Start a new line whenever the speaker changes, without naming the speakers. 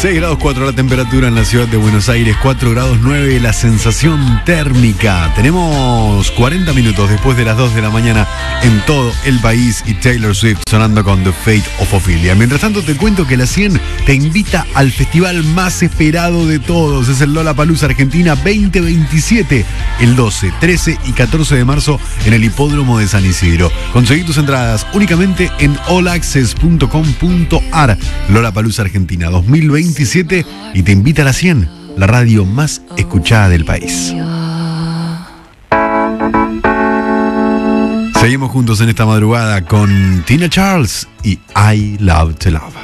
6 grados 4 la temperatura en la ciudad de Buenos Aires, 4 grados 9 la sensación térmica. Tenemos 40 minutos después de las 2 de la mañana en todo el país y Taylor Swift sonando con The Fate of Ophelia. Mientras tanto te cuento que la 100 te invita al festival más esperado de todos. Es el Lollapalooza Argentina 2027, el 12, 13 y 14 de marzo en el Hipódromo de San Isidro. Conseguí tus entradas únicamente en allaccess.com.ar. Lollapalooza Argentina 2027 y te invita a la 100, la radio más escuchada del país. Seguimos juntos en esta madrugada con Tina Charles y I Love to Love.